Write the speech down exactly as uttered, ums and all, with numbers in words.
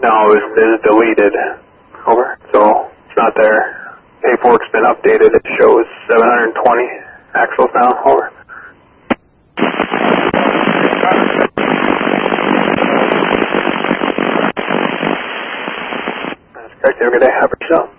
now is, is deleted. Over. So it's not there. Paperwork's been updated. It shows seven hundred twenty axles now. Over. That's correct. Have a good day. Have yourself.